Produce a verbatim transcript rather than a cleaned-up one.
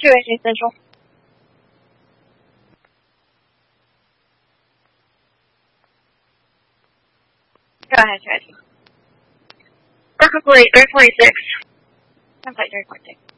two A J Central. Go ahead, Judge. Or complete, three forty-six. Complete three forty-six.